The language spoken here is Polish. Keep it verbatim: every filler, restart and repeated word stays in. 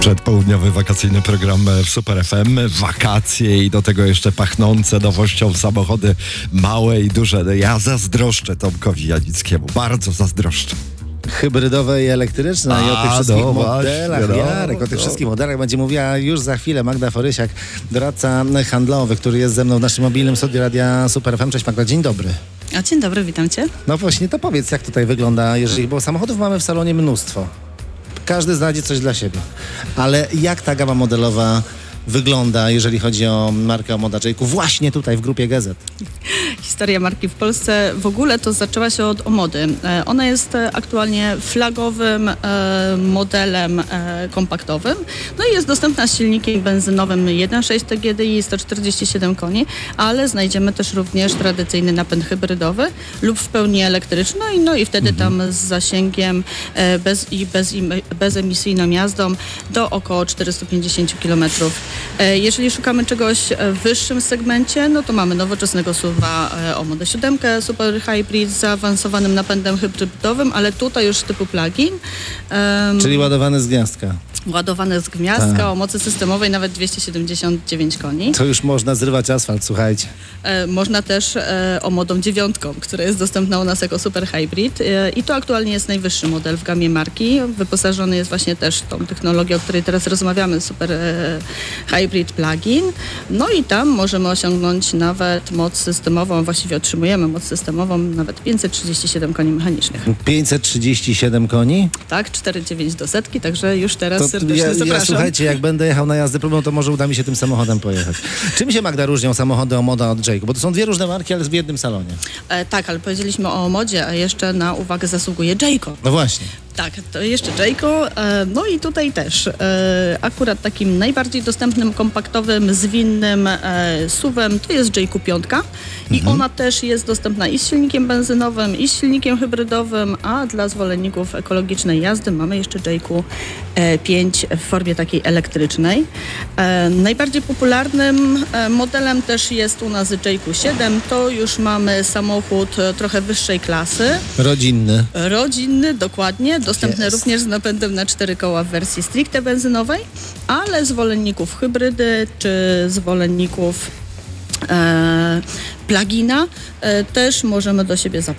Przedpołudniowy wakacyjny program w Super F M. Wakacje i do tego jeszcze pachnące nowością samochody małe i duże. Ja zazdroszczę Tomkowi Janickiemu. Bardzo zazdroszczę. Hybrydowe i elektryczne. A, i o tych wszystkich no modelach, właśnie, no, Jarek, o tych no. wszystkich modelach będzie mówiła już za chwilę Magda Forysiak, doradca handlowy, który jest ze mną w naszym mobilnym studiu Radia Super F M. Cześć Magda, dzień dobry. A dzień dobry, witam Cię. No właśnie, to powiedz, jak tutaj wygląda, jeżeli, bo samochodów mamy w salonie mnóstwo. Każdy znajdzie coś dla siebie. Ale jak ta gama modelowa wygląda, jeżeli chodzi o markę Omoda Jayco, właśnie tutaj w grupie G Z? Historia marki w Polsce w ogóle to zaczęła się od Omody. E, ona jest e, aktualnie flagowym e, modelem e, kompaktowym. No i jest dostępna z silnikiem benzynowym jeden przecinek sześć T G D I, sto czterdzieści siedem koni, ale znajdziemy też również tradycyjny napęd hybrydowy lub w pełni elektryczny, no i wtedy mhm. tam z zasięgiem e, bez, i bez, i bezemisyjną jazdą do około czterysta pięćdziesiąt kilometrów. E, jeżeli szukamy czegoś w wyższym segmencie, no to mamy nowoczesnego S U V-a Omodę siedem, Super Hybrid z zaawansowanym napędem hybrydowym, ale tutaj już typu plug-in. Um, Czyli ładowany z gniazdka. Ładowane z gniazdka o mocy systemowej nawet dwieście siedemdziesiąt dziewięć koni. To już można zrywać asfalt, słuchajcie. E, można też e, Omodą dziewiątką, która jest dostępna u nas jako Super Hybrid e, i to aktualnie jest najwyższy model w gamie marki. Wyposażony jest właśnie też tą technologią, o której teraz rozmawiamy, Super e, Hybrid Plug-in. No i tam możemy osiągnąć nawet moc systemową, właściwie otrzymujemy moc systemową nawet pięćset trzydzieści siedem koni mechanicznych. pięćset trzydzieści siedem koni? Tak, cztery przecinek dziewięć do setki, także już teraz To serdecznie ja, zapraszam. ja, słuchajcie, jak będę jechał na jazdę próbną, to może uda mi się tym samochodem pojechać. Czym się, Magda, różnią samochody Omoda od Jayco? Bo to są dwie różne marki, ale w jednym salonie. E, tak, ale powiedzieliśmy o Omodzie, a jeszcze na uwagę zasługuje Jayco. No właśnie. Tak, to jeszcze Jayco. E, no i tutaj też e, akurat takim najbardziej dostępnym, kompaktowym, zwinnym e, S U V-em to jest Jayco pięć i mhm. ona też jest dostępna i z silnikiem benzynowym, i z silnikiem hybrydowym, a dla zwolenników ekologicznej jazdy mamy jeszcze Jayco e, pięć w formie takiej elektrycznej. E, najbardziej popularnym e, modelem też jest u nas Jayco siedem. To już mamy samochód e, trochę wyższej klasy. Rodzinny. Rodzinny, dokładnie. Dostępny Jest. również z napędem na cztery koła w wersji stricte benzynowej, ale zwolenników hybrydy czy zwolenników e, plugina e, też możemy do siebie